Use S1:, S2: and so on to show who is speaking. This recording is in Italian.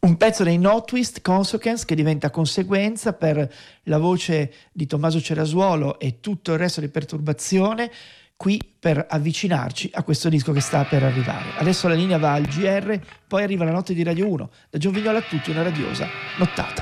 S1: Un pezzo dei No Twist, Consequence, che diventa conseguenza per la voce di Tommaso Cerasuolo e tutto il resto di Perturbazione, qui per avvicinarci a questo disco che sta per arrivare. Adesso la linea va al GR, poi arriva la notte di Radio 1. Da John Vignola a tutti una radiosa nottata.